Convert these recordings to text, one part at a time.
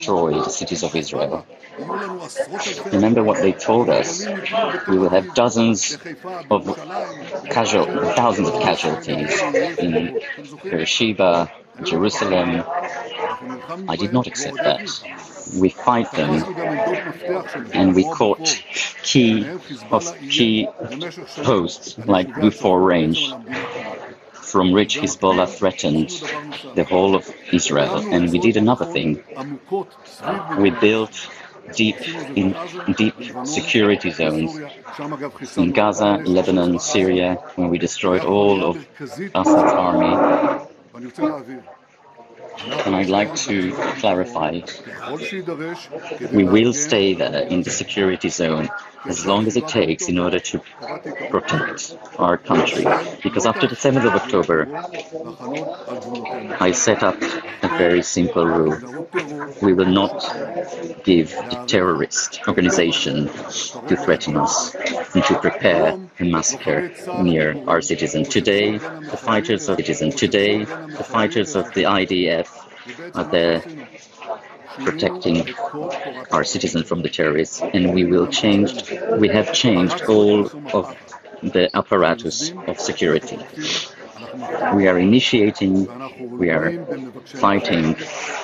destroy the cities of Israel. Remember what they told us. We will have thousands of casualties in Beersheba, Jerusalem. I did not accept that. We fight them, and we caught key posts like Bufor Range, from which Hezbollah threatened the whole of Israel. And we did another thing. We built deep security zones in Gaza, Lebanon, Syria, when we destroyed all of Assad's army. And I'd like to clarify, we will stay there in the security zone as long as it takes in order to protect our country. Because after the 7th of October, I set up a very simple rule. We will not give the terrorist organization to threaten us and to prepare a massacre near our citizens. Today, the fighters of the IDF are there protecting our citizens from the terrorists, and we have changed all of the apparatus of security. We are initiating, we are fighting,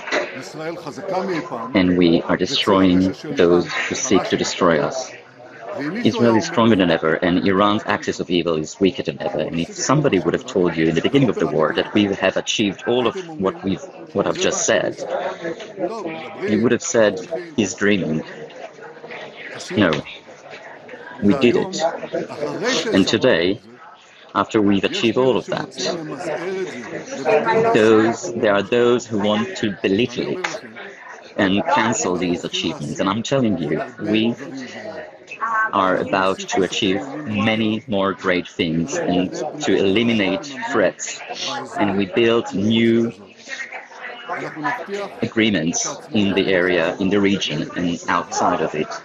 and we are destroying those who seek to destroy us. Israel is stronger than ever, and Iran's axis of evil is weaker than ever. And if somebody would have told you in the beginning of the war that we have achieved all of what I've just said, you would have said he's dreaming. No, we did it. And today, after we've achieved all of that, there are those who want to belittle it and cancel these achievements. And I'm telling you, we are about to achieve many more great things and to eliminate threats. And we build new agreements in the area, in the region, and outside of it.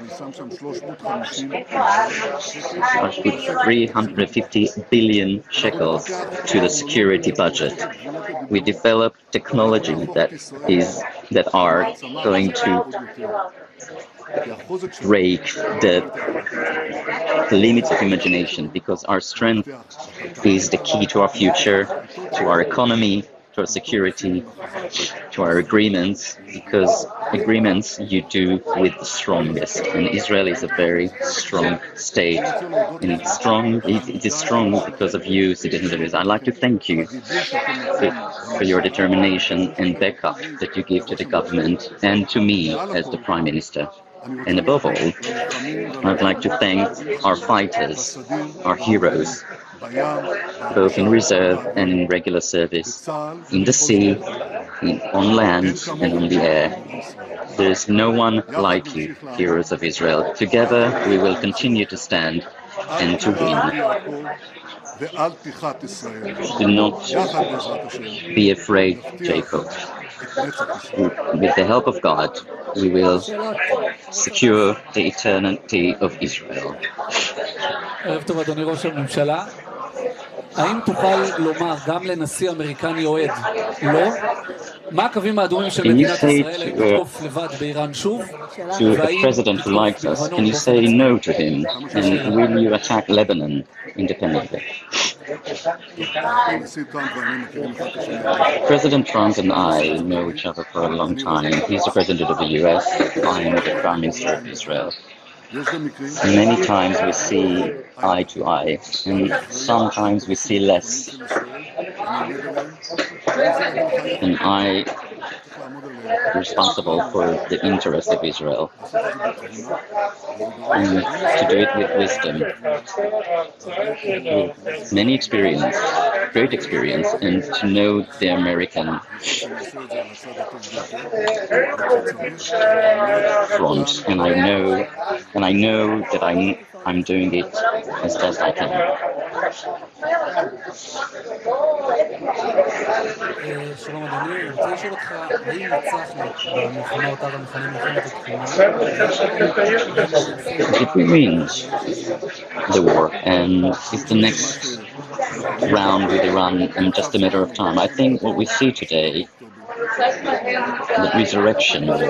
I put 350 billion shekels to the security budget. We developed technology that are going to break the limits of imagination, because our strength is the key to our future, to our economy, to our security, to our agreements, because agreements you do with the strongest, and Israel is a very strong state, and it is strong because of you, citizens of Israel. I'd like to thank you for your determination and backup that you give to the government and to me as the Prime Minister. And above all, I'd like to thank our fighters, our heroes, both in reserve and in regular service, in the sea, on land and on the air. There is no one like you, heroes of Israel. Together we will continue to stand and to win. Do not be afraid, Jacob. With the help of God, we will secure the eternity of Israel. ערב טוב, אדוני ראש הממשלה. האם תוכל לומר גם לנשיא אמריקני אוהד לא? מה הקווים האדומים של מדינת ישראל לתקוף לבד באיראן שוב? To a president who likes us, can you say no to him? And will you attack Lebanon independently? President Trump and I know each other for a long time. He's the president of the US, I am the Prime Minister of Israel. Many times we see eye to eye, and sometimes we see less. And I am responsible for the interest of Israel, and to do it with wisdom, with many experience, great experience, and to know the American front. And I know that I'm doing it as best I can. שלום אדוני, אני רוצה לשאול אותך, האם ניצחנו במלחמה אותה במכנים מלחמת התקומה? If we win the war, and if the next round with Iran in just a matter of time, I think what we see today the resurrection